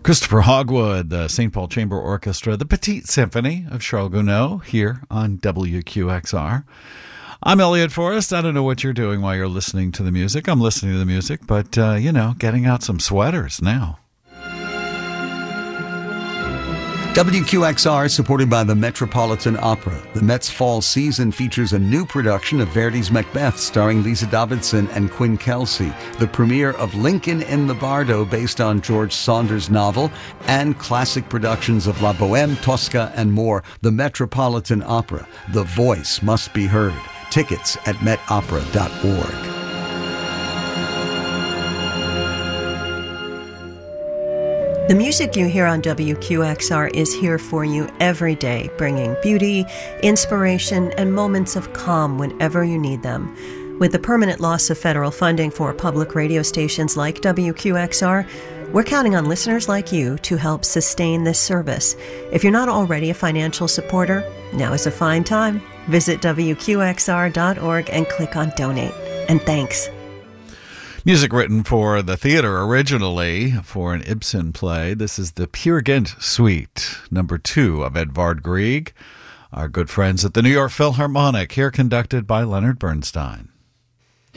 Christopher Hogwood, the St. Paul Chamber Orchestra, the Petite Symphony of Charles Gounod here on WQXR. I'm Elliot Forrest. I don't know what you're doing while you're listening to the music. I'm listening to the music, but, getting out some sweaters now. WQXR is supported by the Metropolitan Opera. The Met's fall season features a new production of Verdi's Macbeth starring Lisa Davidson and Quinn Kelsey, the premiere of Lincoln in the Bardo based on George Saunders' novel, and classic productions of La Bohème, Tosca, and more. The Metropolitan Opera. The voice must be heard. Tickets at metopera.org. The music you hear on WQXR is here for you every day, bringing beauty, inspiration, and moments of calm whenever you need them. With the permanent loss of federal funding for public radio stations like WQXR, we're counting on listeners like you to help sustain this service. If you're not already a financial supporter, now is a fine time. Visit WQXR.org and click on Donate. And thanks. Music written for the theater originally for an Ibsen play. This is the Peer Gynt Suite, number 2 of Edvard Grieg, our good friends at the New York Philharmonic, here conducted by Leonard Bernstein.